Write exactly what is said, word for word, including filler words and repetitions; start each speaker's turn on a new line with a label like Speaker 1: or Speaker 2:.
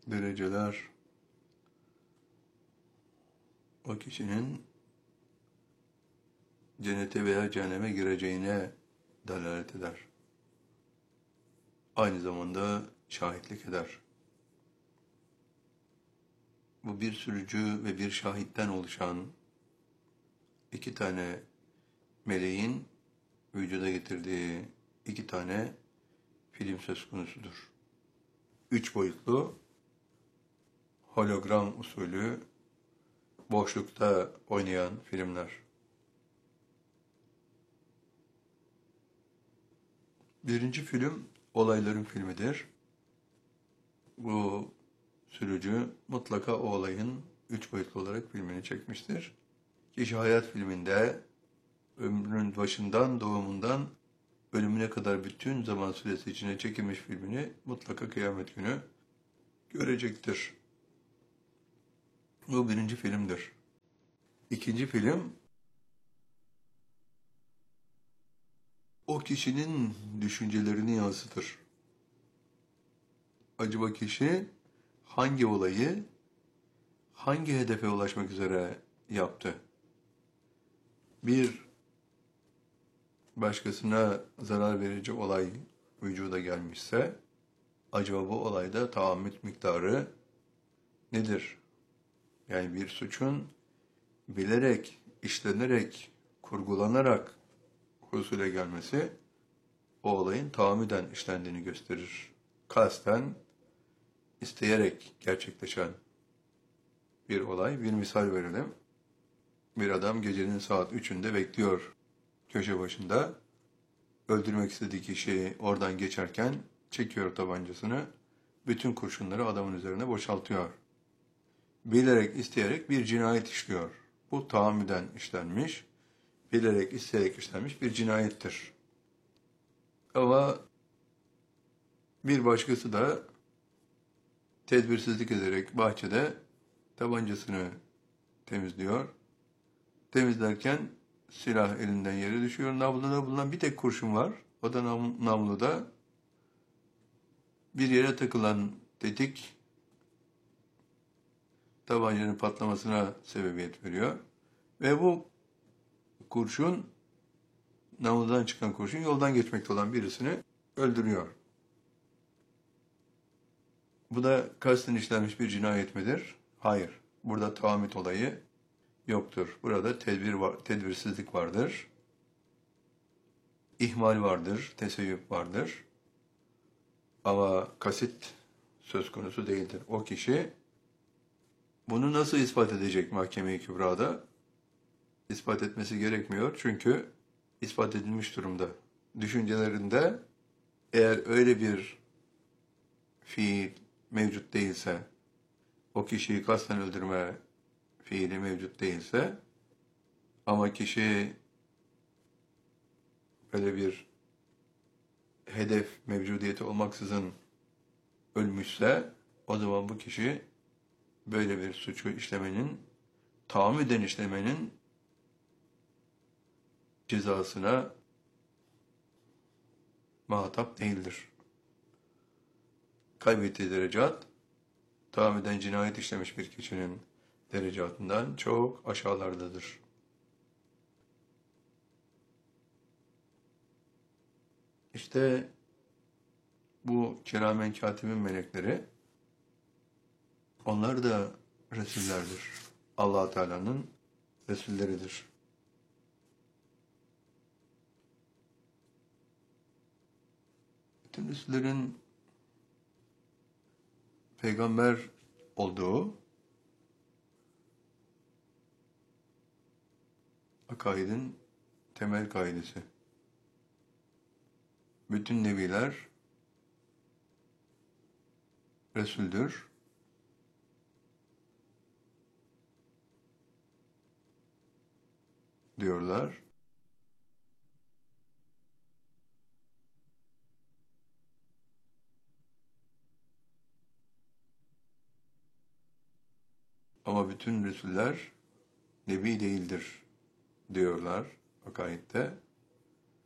Speaker 1: dereceler o kişinin cennete veya cehenneme gireceğine delalet eder. Aynı zamanda şahitlik eder. Bu bir sürücü ve bir şahitten oluşan iki tane meleğin vücuda getirdiği iki tane film söz konusudur. Üç boyutlu, hologram usulü, boşlukta oynayan filmler. Birinci film, olayların filmidir. Bu sürücü mutlaka o olayın üç boyutlu olarak filmini çekmiştir. Kişi hayat filminde ömrünün başından, doğumundan ölümüne kadar bütün zaman süresi içine çekilmiş filmini mutlaka kıyamet günü görecektir. Bu birinci filmdir. İkinci film, o kişinin düşüncelerini yansıtır. Acaba kişi hangi olayı, hangi hedefe ulaşmak üzere yaptı? Bir başkasına zarar verici olay vücuda gelmişse, acaba bu olayda tahammül miktarı nedir? Yani bir suçun bilerek, işlenerek, kurgulanarak husule gelmesi, o olayın tahammüden işlendiğini gösterir. Kasten, isteyerek gerçekleşen bir olay. Bir misal verelim. Bir adam gecenin saat üçünde bekliyor köşe başında. Öldürmek istediği kişi oradan geçerken çekiyor tabancasını. Bütün kurşunları adamın üzerine boşaltıyor. Bilerek, isteyerek bir cinayet işliyor. Bu tahammüden işlenmiş, bilerek, isteyerek işlenmiş bir cinayettir. Ama bir başkası da tedbirsizlik ederek bahçede tabancasını temizliyor. Temizlerken silah elinden yere düşüyor. Namluda bulunan bir tek kurşun var. O da nam namluda bir yere takılan tetik tabancanın patlamasına sebebiyet veriyor. Ve bu kurşun, namludan çıkan kurşun yoldan geçmekte olan birisini öldürüyor. Bu da kasten işlenmiş bir cinayet midir? Hayır. Burada tahammüt olayı yoktur. Burada tedbir var, tedbirsizlik vardır. İhmal vardır, teseyyüp vardır. Ama kasit söz konusu değildir. O kişi bunu nasıl ispat edecek mahkeme-i kübrada? İspat etmesi gerekmiyor çünkü ispat edilmiş durumda. Düşüncelerinde eğer öyle bir fiil mevcut değilse, o kişiyi kasten öldürme fiili mevcut değilse, ama kişi öyle bir hedef mevcudiyeti olmaksızın ölmüşse, o zaman bu kişi böyle bir suçu işlemenin, tahammüden işlemenin cezasına muhatap değildir. Kaybettiği derecat, tahammüden cinayet işlemiş bir kişinin derecatından çok aşağılardadır. İşte bu kiramen katibin melekleri, onlar da Resullerdir. Allah Teala'nın Resulleridir. Bütün Resullerin peygamber olduğu akaidin temel kaidesi. Bütün nebiler Resul'dür. Diyorlar. Ama bütün Resuller Nebi değildir diyorlar akaidde.